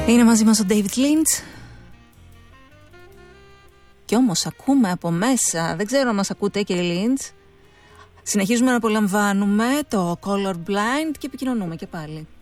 Είναι μαζί μας ο David Lynch. Κι όμως ακούμε από μέσα, δεν ξέρω αν μας ακούτε κύριε Lynch. Συνεχίζουμε να απολαμβάνουμε το Color Blind και επικοινωνούμε και πάλι.